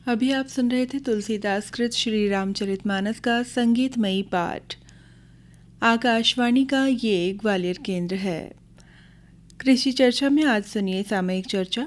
अभी आप सुन रहे थे तुलसीदास कृत श्री रामचरितमानस का संगीतमयी पाठ। आकाशवाणी का ये ग्वालियर केंद्र है। कृषि चर्चा में आज सुनिए सामयिक चर्चा।